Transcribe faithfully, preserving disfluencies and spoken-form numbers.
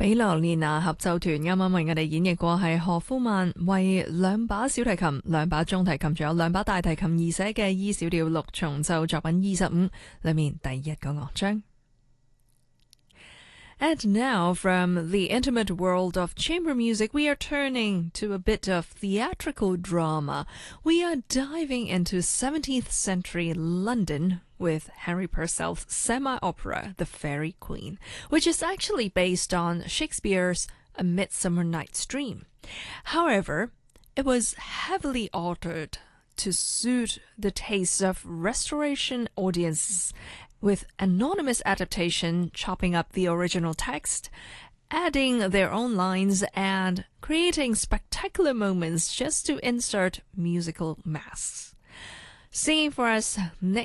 比羅蓮娜合奏團啱啱為我哋演繹過係何夫曼為兩把小提琴、兩把中提琴仲有兩把大提琴而寫嘅 E 小調六重奏作品二十五裏面第一個樂章。And now, from the intimate world of chamber music, we are turning to a bit of theatrical drama. We are diving into seventeenth century London with Henry Purcell's semi-opera, The Fairy Queen, which is actually based on Shakespeare's A Midsummer Night's Dream. However, it was heavily altered to suit the tastes of Restoration audiences, with anonymous adaptation chopping up the original text, adding their own lines, and creating spectacular moments just to insert musical masks. Singing for us next